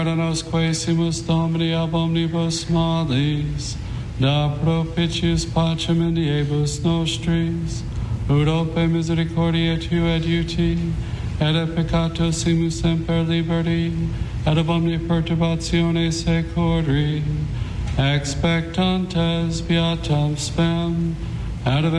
Nos quaesimus Domini ab omnibus malis, da propitius pacem in diebus nostris, ut ope misericordia tu et uti, et a peccato simus semper liberti, et ab omnia perturbatione securi, expectantes beatam spem, et